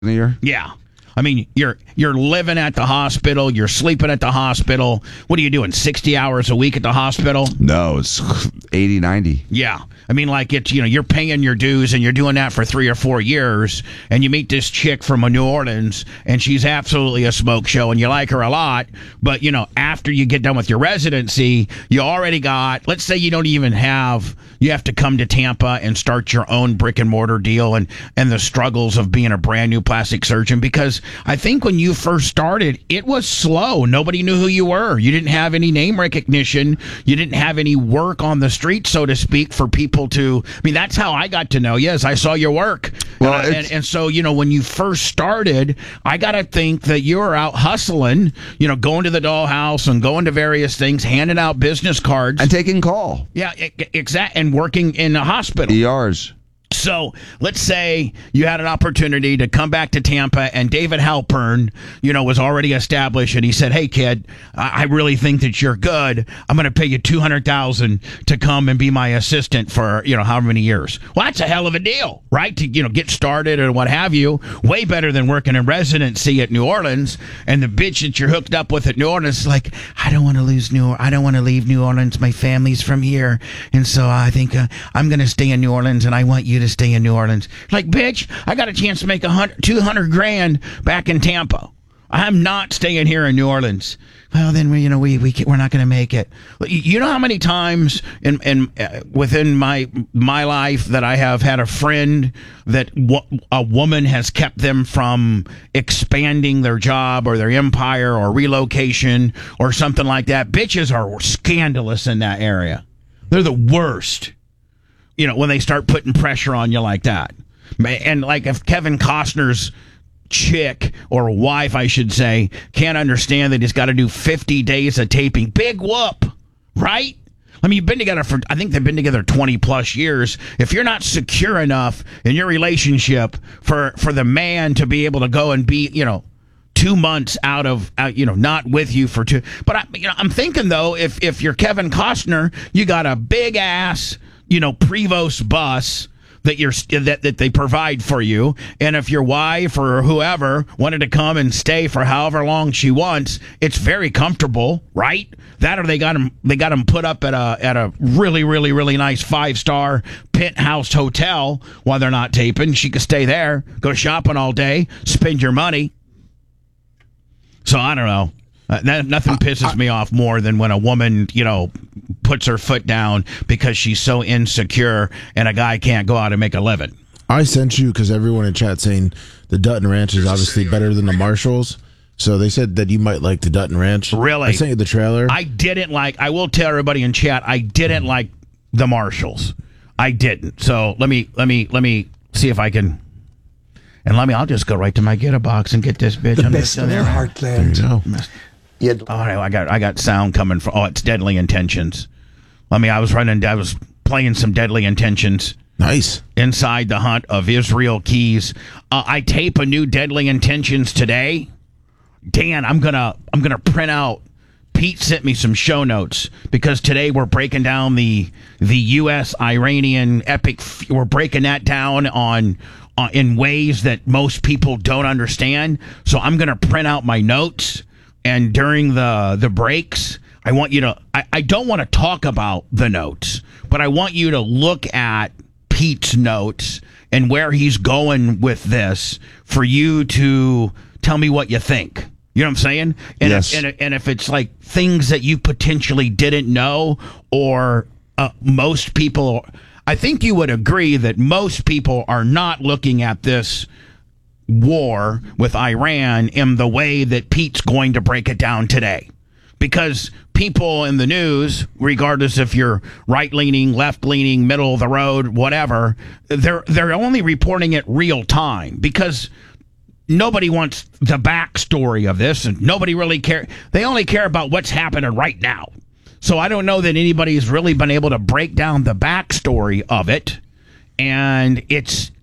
a year? Yeah. I mean, you're living at the hospital, you're sleeping at the hospital. What are you doing, 60 hours a week at the hospital? No, it's 80, 90. Yeah. I mean, like, it's, you're paying your dues and you're doing that for 3 or 4 years, and you meet this chick from New Orleans, and she's absolutely a smoke show, and you like her a lot, but, after you get done with your residency, you already got, let's say you don't even have, you have to come to Tampa and start your own brick and mortar deal and the struggles of being a brand new plastic surgeon, because I think when you first started, it was slow. Nobody knew who you were. You didn't have any name recognition. You didn't have any work on the street, so to speak, for people to, I mean, that's how I got to know you, as I saw your work. Well, and so, when you first started, I got to think that you were out hustling, going to the dollhouse and going to various things, handing out business cards. And taking call. Yeah, exactly. And working in a hospital. ERs. So let's say you had an opportunity to come back to Tampa, and David Halpern, was already established, and he said, "Hey, kid, I really think that you're good. I'm going to pay you $200,000 to come and be my assistant for however many years." Well, that's a hell of a deal, right? To get started or what have you. Way better than working in residency at New Orleans. And the bitch that you're hooked up with at New Orleans is like, "I don't want to I don't want to leave New Orleans. My family's from here, and so I think I'm going to stay in New Orleans, and I want you to stay in New Orleans." Like, bitch, I got a chance to make $200,000 back in Tampa. I'm not staying here in New Orleans. Well, then we're not going to make it. You know how many times within my life that I have had a friend that a woman has kept them from expanding their job or their empire or relocation or something like that. Bitches are scandalous in that area. They're the worst. When they start putting pressure on you like that. And like if Kevin Costner's chick, or wife, I should say, can't understand that he's got to do 50 days of taping, big whoop, right? I mean, you've been together I think they've been together 20 plus years. If you're not secure enough in your relationship for the man to be able to go and be, 2 months out of, not with you for 2. But I'm thinking though, if you're Kevin Costner, you got a big ass, Prevost bus that they provide for you, and if your wife or whoever wanted to come and stay for however long she wants, it's very comfortable, right? That, or they got them put up at a really, really, really nice 5-star penthouse hotel while they're not taping. She could stay there, go shopping all day, spend your money. So I don't know. Nothing pisses me off more than when a woman, puts her foot down because she's so insecure and a guy can't go out and make a living. I sent you because everyone in chat saying the Dutton Ranch is obviously better than the Marshalls. So they said that you might like the Dutton Ranch. Really? I sent you the trailer. I will tell everybody in chat, I didn't like the Marshalls. I didn't. So let me see if I can. And I'll just go right to my Get a Box and get this bitch. The best of their heartland. There you go. All right, I got sound coming from. Oh, it's Deadly Intentions. I was playing some Deadly Intentions. Nice. Inside the Hunt of Israel Keys. I tape a new Deadly Intentions today. Dan, I'm gonna print out. Pete sent me some show notes because today we're breaking down the U.S.-Iranian epic. We're breaking that down in ways that most people don't understand. So I'm gonna print out my notes. And during the breaks, I want you to, I don't want to talk about the notes, but I want you to look at Pete's notes and where he's going with this for you to tell me what you think. You know what I'm saying? And yes. And if it's like things that you potentially didn't know, or most people, I think you would agree that most people are not looking at this war with Iran in the way that Pete's going to break it down today. Because people in the news, regardless if you're right-leaning, left-leaning, middle of the road, whatever, they're only reporting it real time because nobody wants the backstory of this, and nobody really cares. They only care about what's happening right now. So I don't know that anybody's really been able to break down the backstory of it, and it's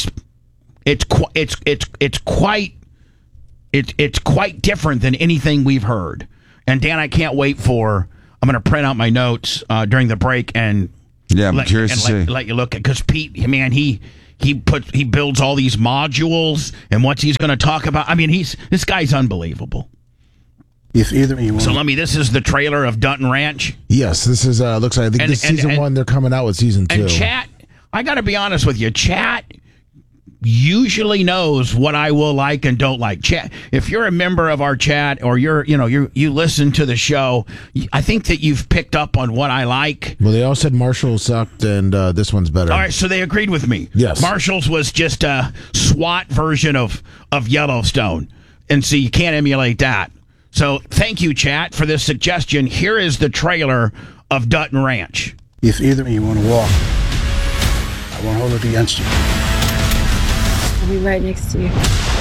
quite different than anything we've heard. And Dan, I can't wait I'm going to print out my notes during the break and I'm curious to see. Let you look at, because Pete, man, he he builds all these modules and what he's going to talk about. I mean, this guy's unbelievable. If either of you want. So let me. This is the trailer of Dutton Ranch. Yes, this is looks like I think this season 1. They're coming out with season 2. And chat, I got to be honest with you, chat usually knows what I will like and don't like. Chat, if you're a member of our chat or you listen to the show, I think that you've picked up on what I like. Well, they all said Marshall sucked, and this one's better. All right, so they agreed with me. Yes, Marshall's was just a SWAT version of Yellowstone, and so you can't emulate that. So thank you, chat, for this suggestion. Here is the trailer of Dutton Ranch. If either of you want to walk, I won't hold it against you. I'll be right next to you.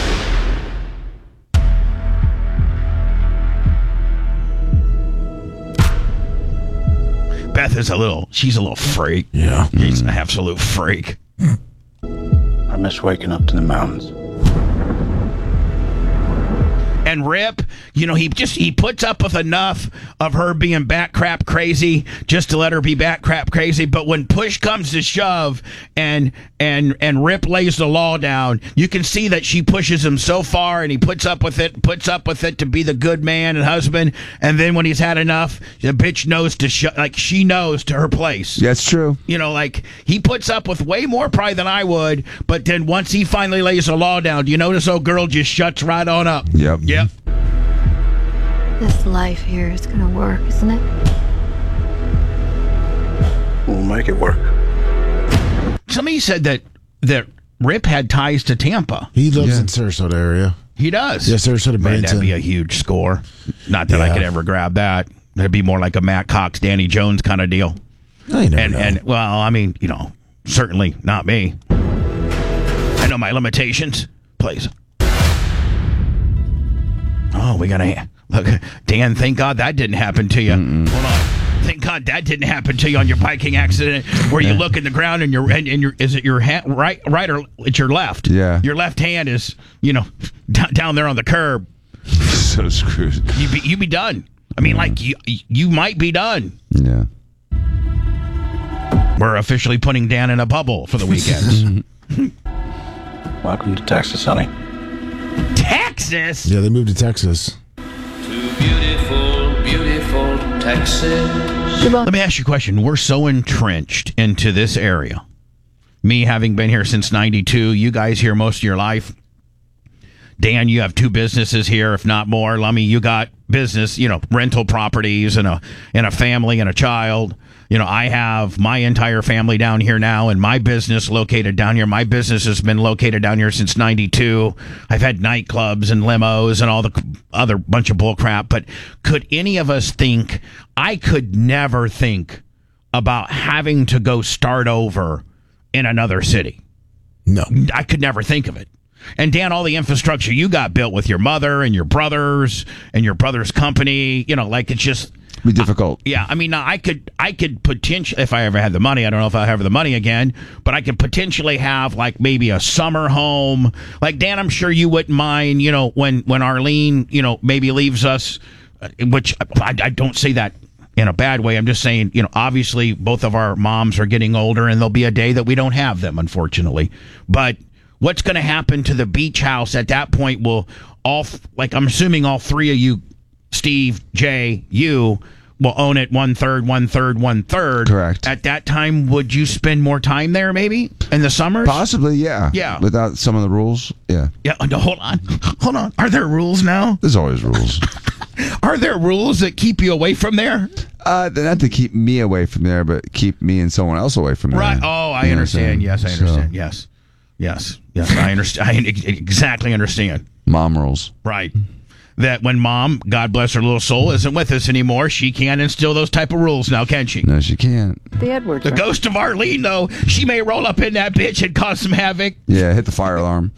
Beth is she's a little freak. Yeah. She's an absolute freak. I miss waking up to the mountains. And Rip, he puts up with enough of her being bat crap crazy just to let her be bat crap crazy. But when push comes to shove and Rip lays the law down, you can see that she pushes him so far, and he puts up with it to be the good man and husband. And then when he's had enough, the bitch knows she knows to her place. That's true. He puts up with way more pride than I would. But then once he finally lays the law down, do you notice old girl just shuts right on up? Yep. Yep. This life here is gonna work, isn't it? We'll make it work. Somebody said that Rip had ties to Tampa. He lives in Sarasota area. He does. Yes, Sarasota, Man, Bradenton. that'd be a huge score. Not that I could ever grab that. That'd be more like a Matt Cox, Danny Jones kind of deal. I never know. And well, I mean, certainly not me. I know my limitations. Please. Oh, we got to look, Dan. Thank God that didn't happen to you. Hold on. Thank God that didn't happen to you on your biking accident, where you look in the ground and your is it your hand right or it's your left? Yeah. Your left hand is down there on the curb. So screwed. You be done. I mean, like you might be done. Yeah. We're officially putting Dan in a bubble for the weekends. Welcome to Texas, honey. Texas? Yeah, they moved to Texas. To beautiful, beautiful Texas. Let me ask you a question. We're so entrenched into this area. Me having been here since 92, you guys here most of your life. Dan, you have 2 businesses here, if not more. Lummy, you got business, rental properties and a family and a child. I have my entire family down here now, and my business located down here. My business has been located down here since 92. I've had nightclubs and limos and all the other bunch of bull crap. But could any of us think, I could never think about having to go start over in another city. No. I could never think of it. And Dan, all the infrastructure you got built with your mother and your brother's company, it's just Be difficult. yeah, I mean, I could potentially, if I ever had the money, I don't know if I have the money again, but I could potentially have like maybe a summer home. Like Dan, I'm sure you wouldn't mind, when Arlene, maybe leaves us, which I don't say that in a bad way. I'm just saying, obviously both of our moms are getting older, and there'll be a day that we don't have them, unfortunately. But what's going to happen to the beach house at that point? Will I'm assuming all 3 of you, Steve, Jay, you will own it 1/3, 1/3, 1/3. Correct. At that time, would you spend more time there maybe in the summers? Possibly, yeah. Yeah. Without some of the rules, yeah. Yeah. No, hold on. Are there rules now? There's always rules. Are there rules that keep you away from there? Not to keep me away from there, but keep me and someone else away from there. Right. Oh, I You know understand. what I'm Yes, I saying? understand. So, Yes. I understand. I exactly understand. mom rules. Right. That when Mom, God bless her little soul, isn't with us anymore, she can't instill those type of rules now, can she? No, she can't. The Edwards. The ghost of Arlene, though, she may roll up in that bitch and cause some havoc. Yeah, hit the fire alarm.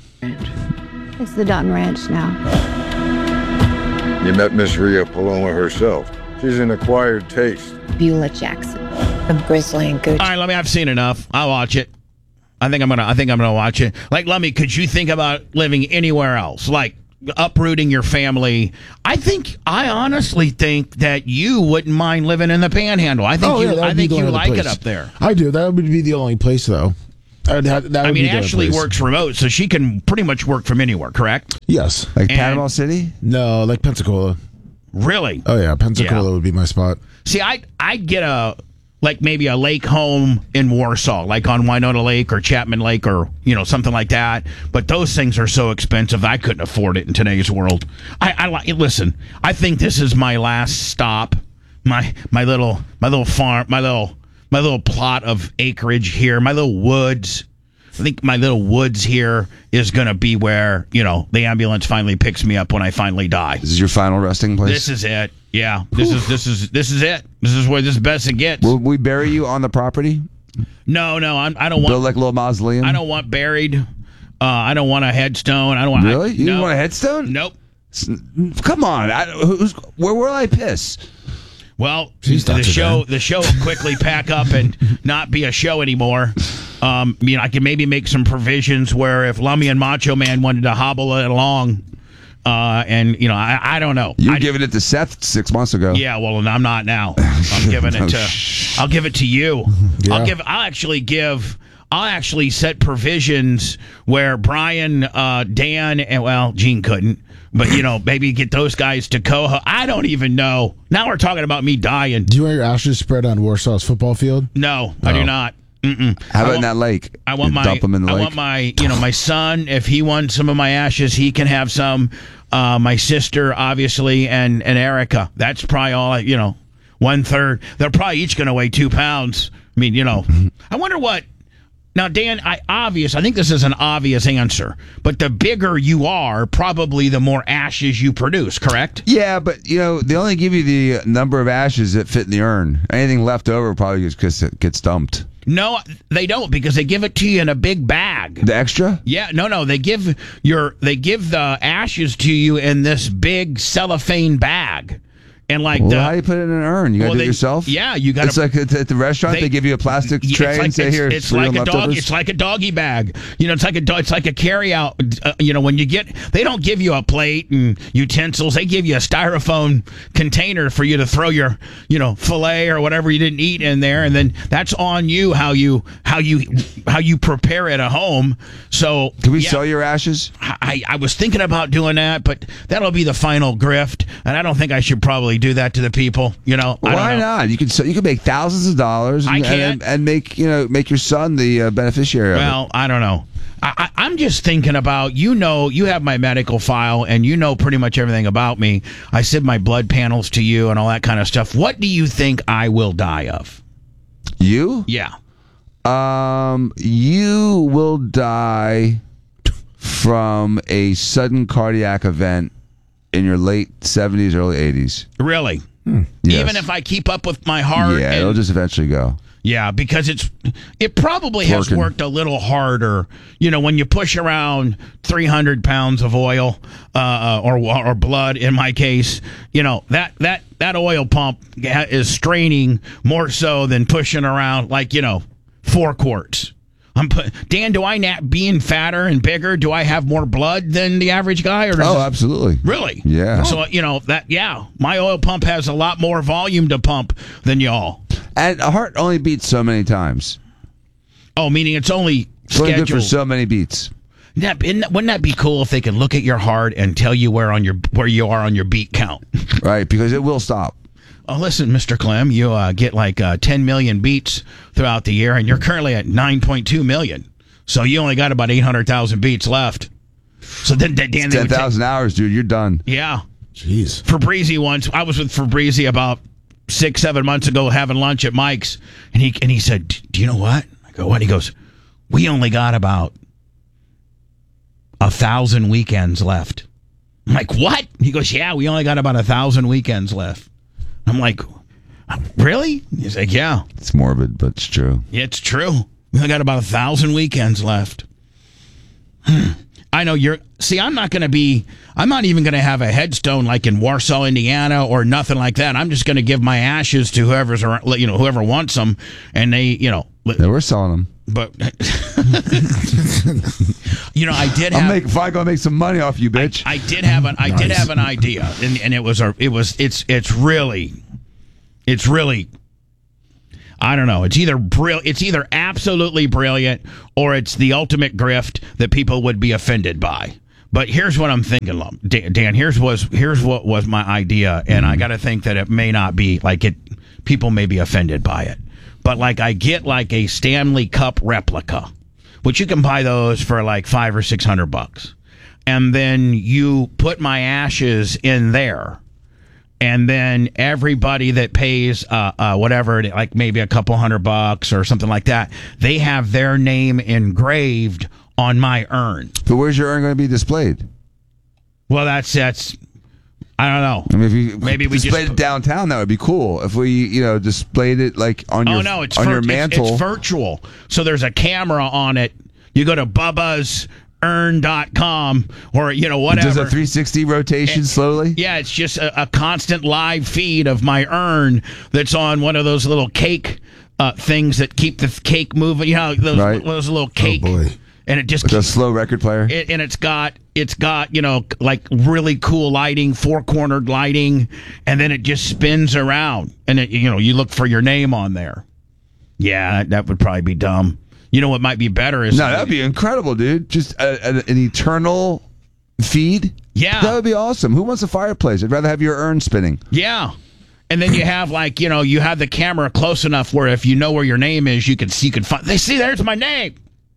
It's the Dutton Ranch now. You met Miss Rhea Paloma herself. She's an acquired taste. Beulah Jackson. From Grizzly and Gooch. All right, Lummy, I've seen enough. I'll watch it. I think I'm gonna watch it. Like, Lummy, could you think about living anywhere else? Like uprooting your family? I honestly think that you wouldn't mind living in the Panhandle. I think that I would be think the you only like it place. up there. I do. That would be the only place, though. That would be the Ashley place. works remote, so she can pretty much work from anywhere, correct? Yes. Like And- Panama City? No, like Pensacola. Really? Oh yeah, Pensacola Yeah. would be my spot. See, I'd get maybe a lake home in Warsaw, like on Winona Lake or Chapman Lake or, something like that. But those things are so expensive, I couldn't afford it in today's world. Listen, I think this is my last stop. My little farm, my little plot of acreage here, my little woods. I think my little woods here is going to be where, the ambulance finally picks me up when I finally die. This is your final resting place? This is it. Yeah. This is it. This is where this is best it gets. Will we bury you on the property? No, I don't want. Build like a little mausoleum? I don't want buried. I don't want a headstone. I don't want. Really? You no. didn't want a headstone? Nope. Come on. Where will I piss? Well, Jeez, the Dr. show Dan. the show will quickly pack up and not be a show anymore. I can maybe make some provisions where if Lummy and Macho Man wanted to hobble it along, I don't know. You were giving it to Seth 6 months ago. Yeah, well, I'm not now. I'm giving it to. I'll give it to you. Yeah. I'll actually set provisions where Brian, Dan, and Gene couldn't, but maybe get those guys to co-host. I don't even know. Now we're talking about me dying. Do you want your ashes spread on Warsaw's football field? No, I do not. Mm-mm. How about in that lake? I want You dump them in the lake? want my, my son. If he wants some of my ashes, he can have some. My sister, obviously, and Erica. That's probably all. 1/3. They're probably each going to weigh 2 pounds. I mean, I wonder what. Now, Dan, I think this is an obvious answer, but the bigger you are, probably the more ashes you produce, correct? Yeah, but they only give you the number of ashes that fit in the urn. Anything left over probably just gets dumped. No, they don't, because they give it to you in a big bag. The extra? Yeah, no. They give the ashes to you in this big cellophane bag. And How do you put it in an urn? You got to do it yourself? Yeah, you got to. It's like at the restaurant, they give you a plastic tray and say, "Here, it's for your like a dog. leftovers." It's like a doggy bag. It's like it's like a carry out. When you get, they don't give you a plate and utensils. They give you a styrofoam container for you to throw your, fillet or whatever you didn't eat in there, and then that's on you how you prepare it at home. So Can we sell your ashes? I was thinking about doing that, but that'll be the final grift, and I don't think I should probably do that to the people. Why not? You can make thousands of dollars and make your son the beneficiary of it. Well, I don't know. I'm just thinking about, you have my medical file and pretty much everything about me. I send my blood panels to you and all that kind of stuff. What do you think I will die of? You? Yeah. You will die from a sudden cardiac event in your late 70s, early 80s. Really? Yes. Even if I keep up with my heart? Yeah, it'll just eventually go. Yeah, because it probably has Twerking. worked a little harder. When you push around 300 pounds of oil or blood, in my case, that oil pump is straining more so than pushing around 4 quarts. Dan, do I being fatter and bigger? Do I have more blood than the average guy? Or Absolutely. Really? Yeah. So my oil pump has a lot more volume to pump than y'all. And a heart only beats so many times. Oh, meaning it's only It's only good for scheduled. so many beats. Wouldn't that be cool if they could look at your heart and tell you where you are on your beat count? Right, because it will stop. Oh, listen, Mr. Clem, you get 10 million beats throughout the year, and you're currently at 9.2 million. So you only got about 800,000 beats left. So then, Dan, 10,000 hours, dude. You're done. Yeah. Jeez. Fabrizi once. I was with Fabrizi about 6-7 months ago having lunch at Mike's, and he said, "Do you know what?" I go, "What?" He goes, "We only got about 1,000 weekends left." I'm like, "What?" He goes, "Yeah, we only got about 1,000 weekends left." I'm like, "Really?" He's like, "Yeah." It's morbid, but it's true. Yeah, it's true. We only got about 1,000 weekends left. I know I'm not even going to have a headstone like in Warsaw, Indiana, or nothing like that. I'm just going to give my ashes to whoever wants them, and they, Yeah, we're selling them. but I did have. If I go make some money off you, bitch. I did have an idea, and it's really. I don't know. It's either absolutely brilliant or it's the ultimate grift that people would be offended by. But here's what I'm thinking, Dan. Here's what was my idea, and I got to think that it may not be like it. People may be offended by it, but like I get like a Stanley Cup replica, which you can buy those for like $500 or $600, and then you put my ashes in there, and then everybody that pays whatever, like maybe a couple $100 or something like that, they have their name engraved on my urn. But where's your urn going to be displayed? Well, that's I don't know. I mean, if you maybe we displayed just it downtown, that would be cool. If we, displayed it like on your your mantle. It's virtual. So there's a camera on it. You go to bubbasurn.com or whatever. Does a 360 rotation slowly? Yeah, it's just a constant live feed of my urn that's on one of those little cake things that keep the cake moving. You know, those little cake. Oh boy. And it just Like a slow record player. And it's got like really cool lighting, 4-cornered lighting, and then it just spins around, and you look for your name on there. Yeah, that would probably be dumb. You know what might be better is that'd be incredible, dude. Just an eternal feed. Yeah, that would be awesome. Who wants a fireplace? I'd rather have your urn spinning. Yeah. And then you have you have the camera close enough where if you know where your name is, you can find. There's my name.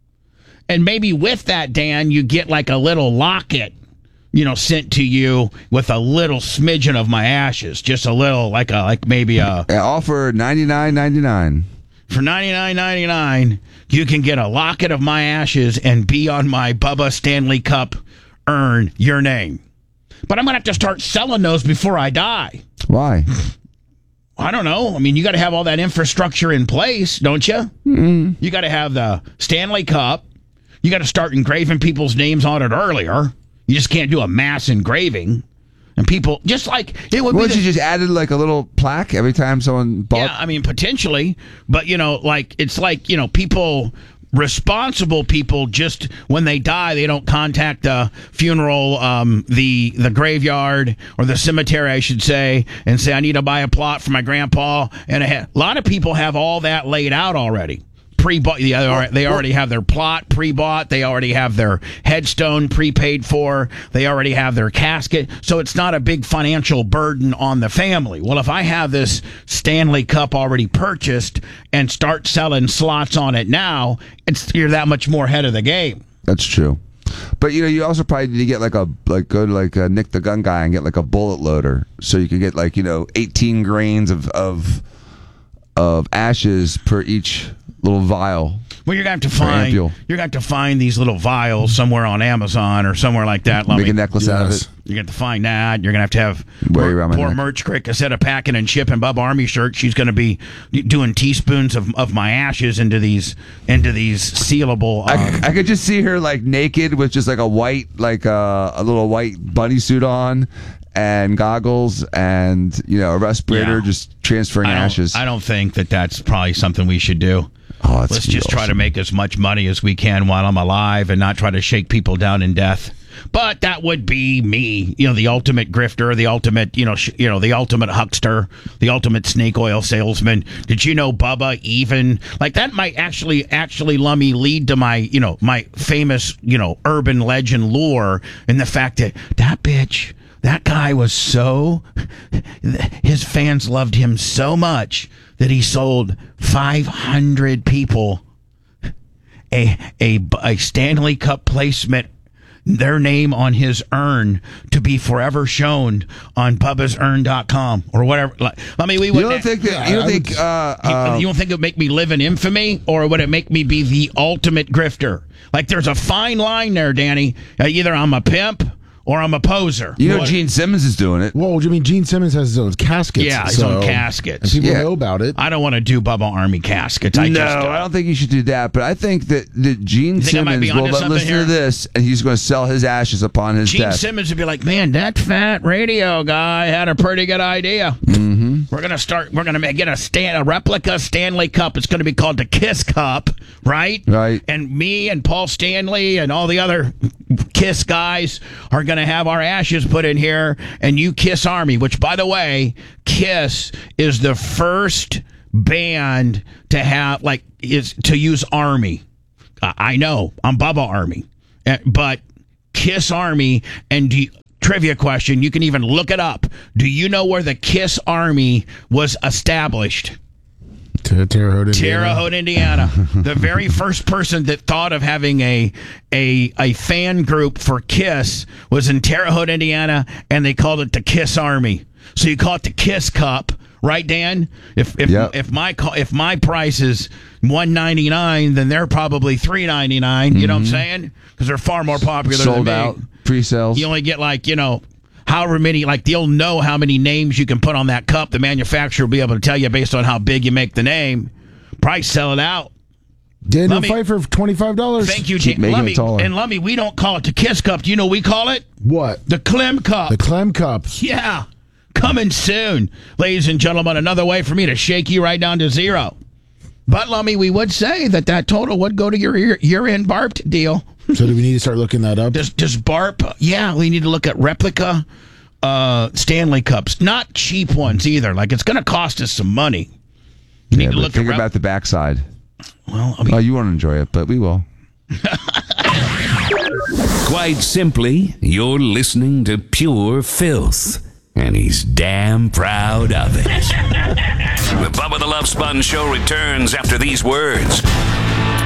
And maybe with that, Dan, you get like a little locket, sent to you with a little smidgen of my ashes, just a little, like maybe a. Offer $99.99. For $99.99, you can get a locket of my ashes and be on my Bubba Stanley Cup urn, your name. But I'm gonna have to start selling those before I die. Why? I don't know. I mean, you got to have all that infrastructure in place, don't you? Mm-hmm. You got to have the Stanley Cup. You got to start engraving people's names on it earlier. You just can't do a mass engraving. And people, just like it would What, you just added like a little plaque every time someone bought? Yeah, I mean, potentially. But, it's like, people, responsible people, just when they die, they don't contact the funeral, the graveyard or the cemetery, I should say, and say, I need to buy a plot for my grandpa. And a lot of people have all that laid out already. Pre-bought, they already have their plot pre-bought. They already have their headstone prepaid for. They already have their casket. So it's not a big financial burden on the family. Well, if I have this Stanley Cup already purchased and start selling slots on it now, you're that much more ahead of the game. That's true. But you also probably need to get go to Nick the Gun Guy and get like a bullet loader, so you can get 18 grains of ashes per each little vial. Well, you're going to have to find these little vials somewhere on Amazon or somewhere like that. Make a necklace out of it. You're going to find that. You're going to have poor Merch Crick, instead of packing and shipping Bub Army shirts, she's going to be doing teaspoons of my ashes into these sealable. I could just see her naked with just a white, a little white bunny suit on, and goggles, and a respirator, just transferring ashes. I don't think that's probably something we should do. Oh, let's just try to make as much money as we can while I'm alive, and not try to shake people down in death. But that would be me, the ultimate grifter, the ultimate, the ultimate huckster, the ultimate snake oil salesman. Did you know Bubba even that might actually let me lead to my, my famous, urban legend lore, and the fact that bitch. That guy was his fans loved him so much that he sold 500 people a Stanley Cup placement, their name on his urn, to be forever shown on BubbasUrn.com or whatever. I mean, we wouldn't. You don't think it would make me live in infamy, or would it make me be the ultimate grifter? There's a fine line there, Danny. Either I'm a pimp or I'm a poser. Gene Simmons is doing it. Well, what do you mean? Gene Simmons has his own caskets. Yeah, his own caskets. And people know about it. I don't want to do Bubba Army caskets. I don't think you should do that. But I think that Gene Simmons will listen to this, and he's going to sell his ashes upon his death. Gene Simmons would be like, man, that fat radio guy had a pretty good idea. Mm-hmm. We're going to get a replica Stanley Cup. It's going to be called the Kiss Cup, right? Right. And me and Paul Stanley and all the other Kiss guys are going to have our ashes put in here, and you Kiss Army, which, by the way, Kiss is the first banned to have is to use Army. I know I'm Bubba Army, but Kiss Army and trivia question. You can even look it up. Do you know where the Kiss Army was established? Terre Haute, Indiana. Terre Haute, Indiana. The very first person that thought of having a fan group for Kiss was in Terre Haute, Indiana, and they called it the Kiss Army. So you call it the Kiss Cup, right, Dan? If my price is $199, then they're probably $399. You know what I'm saying? Because they're far more popular Sold than me. out pre-sales. You only get however many, they'll know how many names you can put on that cup. The manufacturer will be able to tell you based on how big you make the name. Price, sell it out. Daniel Pfeiffer for $25. Thank you, Keep making it taller. And Lummy, we don't call it the Kiss Cup. Do you know what we call it? What? The Clem Cup. The Clem Cups. Yeah. Coming soon. Ladies and gentlemen, another way for me to shake you right down to zero. But, Lummy, we would say that total would go to your year-end BARP deal. So do we need to start looking that up? Does BARP? Yeah, we need to look at replica Stanley Cups. Not cheap ones either. It's going to cost us some money. You need to look think about the backside. Well, you won't enjoy it, but we will. Quite simply, you're listening to pure filth. And he's damn proud of it. The Bubba the Love Sponge Show returns after these words.